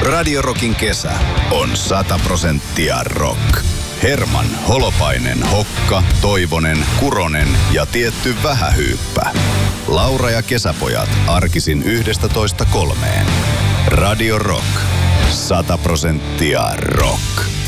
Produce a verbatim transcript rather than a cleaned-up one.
Radio Rockin kesä on sata prosenttia rock. Herman, Holopainen, Hokka, Toivonen, Kuronen ja tietty Vähähyyppä. Laura ja kesäpojat arkisin yhdestä toista kolmeen. Radio Rock. sata prosenttia rock.